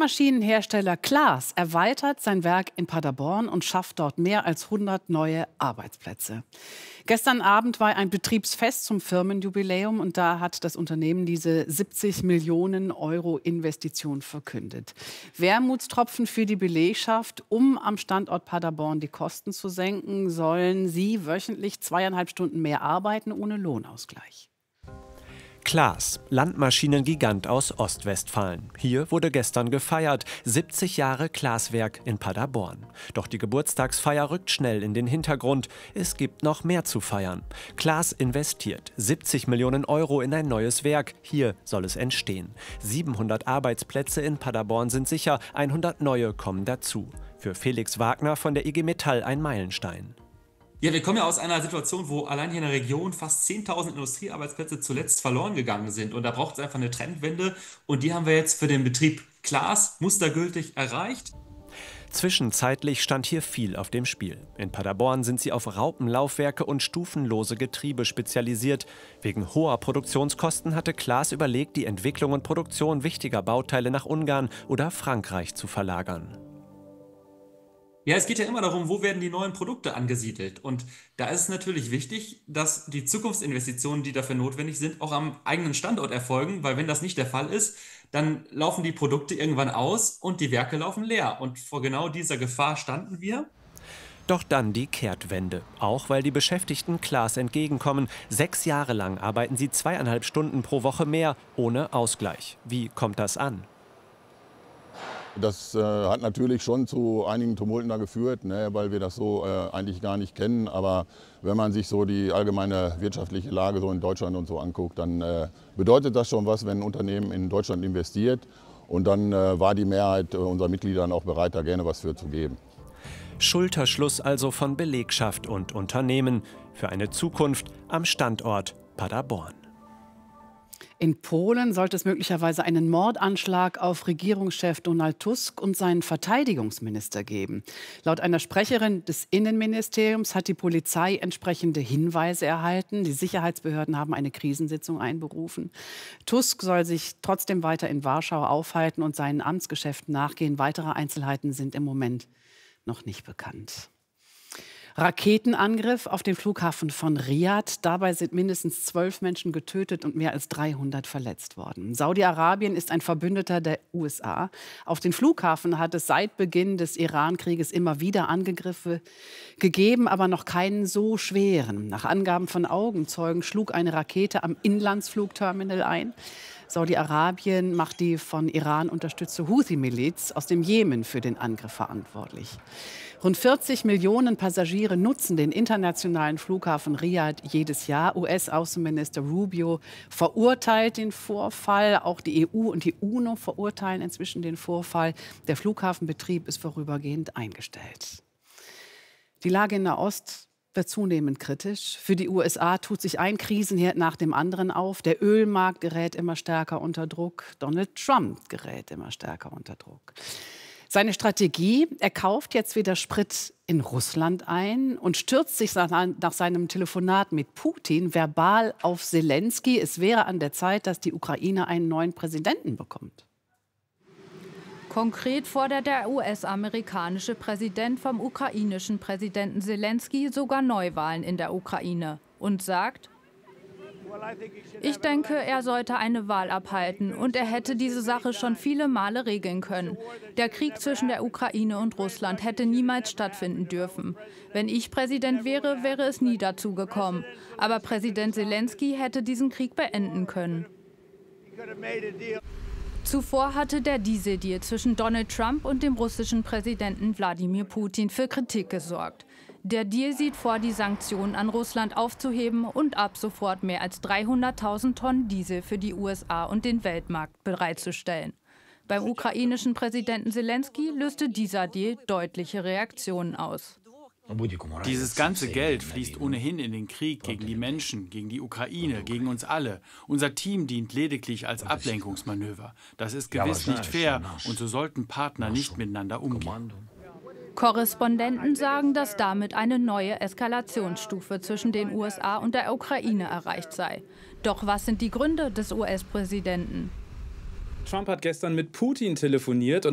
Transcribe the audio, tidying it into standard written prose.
Landmaschinenhersteller Claas erweitert sein Werk in Paderborn und schafft dort mehr als 100 neue Arbeitsplätze. Gestern Abend war ein Betriebsfest zum Firmenjubiläum und da hat das Unternehmen diese 70 Millionen Euro Investition verkündet. Wermutstropfen für die Belegschaft: Um am Standort Paderborn die Kosten zu senken, sollen sie wöchentlich 2,5 Stunden mehr arbeiten ohne Lohnausgleich. Claas, Landmaschinengigant aus Ostwestfalen. Hier wurde gestern gefeiert. 70 Jahre Claas-Werk in Paderborn. Doch die Geburtstagsfeier rückt schnell in den Hintergrund. Es gibt noch mehr zu feiern. Claas investiert 70 Millionen Euro in ein neues Werk. Hier soll es entstehen. 700 Arbeitsplätze in Paderborn sind sicher, 100 neue kommen dazu. Für Felix Wagner von der IG Metall ein Meilenstein. Ja, wir kommen ja aus einer Situation, wo allein hier in der Region fast 10.000 Industriearbeitsplätze zuletzt verloren gegangen sind. Und da braucht es einfach eine Trendwende. Und die haben wir jetzt für den Betrieb Claas mustergültig erreicht. Zwischenzeitlich stand hier viel auf dem Spiel. In Paderborn sind sie auf Raupenlaufwerke und stufenlose Getriebe spezialisiert. Wegen hoher Produktionskosten hatte Claas überlegt, die Entwicklung und Produktion wichtiger Bauteile nach Ungarn oder Frankreich zu verlagern. Ja, es geht ja immer darum, wo werden die neuen Produkte angesiedelt. Und da ist es natürlich wichtig, dass die Zukunftsinvestitionen, die dafür notwendig sind, auch am eigenen Standort erfolgen. Weil wenn das nicht der Fall ist, dann laufen die Produkte irgendwann aus und die Werke laufen leer. Und vor genau dieser Gefahr standen wir. Doch dann die Kehrtwende. Auch weil die Beschäftigten Claas entgegenkommen. 6 Jahre lang arbeiten sie 2,5 Stunden pro Woche mehr, ohne Ausgleich. Wie kommt das an? Das hat natürlich schon zu einigen Tumulten da geführt, ne, weil wir das so eigentlich gar nicht kennen. Aber wenn man sich so die allgemeine wirtschaftliche Lage so in Deutschland und so anguckt, dann bedeutet das schon was, wenn ein Unternehmen in Deutschland investiert. Und dann war die Mehrheit unserer Mitglieder dann auch bereit, da gerne was für zu geben. Schulterschluss also von Belegschaft und Unternehmen für eine Zukunft am Standort Paderborn. In Polen sollte es möglicherweise einen Mordanschlag auf Regierungschef Donald Tusk und seinen Verteidigungsminister geben. Laut einer Sprecherin des Innenministeriums hat die Polizei entsprechende Hinweise erhalten. Die Sicherheitsbehörden haben eine Krisensitzung einberufen. Tusk soll sich trotzdem weiter in Warschau aufhalten und seinen Amtsgeschäften nachgehen. Weitere Einzelheiten sind im Moment noch nicht bekannt. Raketenangriff auf den Flughafen von Riad. Dabei sind mindestens 12 Menschen getötet und mehr als 300 verletzt worden. Saudi-Arabien ist ein Verbündeter der USA. Auf den Flughafen hat es seit Beginn des Iran-Krieges immer wieder Angriffe gegeben, aber noch keinen so schweren. Nach Angaben von Augenzeugen schlug eine Rakete am Inlandsflugterminal ein. Saudi-Arabien macht die von Iran unterstützte Houthi-Miliz aus dem Jemen für den Angriff verantwortlich. Rund 40 Millionen Passagiere nutzen den internationalen Flughafen Riad jedes Jahr. US-Außenminister Rubio verurteilt den Vorfall. Auch die EU und die UNO verurteilen inzwischen den Vorfall. Der Flughafenbetrieb ist vorübergehend eingestellt. Die Lage in Nahost wird zunehmend kritisch. Für die USA tut sich ein Krisenherd nach dem anderen auf. Der Ölmarkt gerät immer stärker unter Druck. Donald Trump gerät immer stärker unter Druck. Seine Strategie: Er kauft jetzt wieder Sprit in Russland ein und stürzt sich nach seinem Telefonat mit Putin verbal auf Selenskyj. Es wäre an der Zeit, dass die Ukraine einen neuen Präsidenten bekommt. Konkret fordert der US-amerikanische Präsident vom ukrainischen Präsidenten Selenskyj sogar Neuwahlen in der Ukraine und sagt: Ich denke, er sollte eine Wahl abhalten und er hätte diese Sache schon viele Male regeln können. Der Krieg zwischen der Ukraine und Russland hätte niemals stattfinden dürfen. Wenn ich Präsident wäre, wäre es nie dazu gekommen. Aber Präsident Selenskyj hätte diesen Krieg beenden können. Zuvor hatte der Dieseldeal zwischen Donald Trump und dem russischen Präsidenten Wladimir Putin für Kritik gesorgt. Der Deal sieht vor, die Sanktionen an Russland aufzuheben und ab sofort mehr als 300.000 Tonnen Diesel für die USA und den Weltmarkt bereitzustellen. Beim ukrainischen Präsidenten Selenskyj löste dieser Deal deutliche Reaktionen aus. Dieses ganze Geld fließt ohnehin in den Krieg gegen die Menschen, gegen die Ukraine, gegen uns alle. Unser Team dient lediglich als Ablenkungsmanöver. Das ist gewiss nicht fair und so sollten Partner nicht miteinander umgehen. Korrespondenten sagen, dass damit eine neue Eskalationsstufe zwischen den USA und der Ukraine erreicht sei. Doch was sind die Gründe des US-Präsidenten? Trump hat gestern mit Putin telefoniert und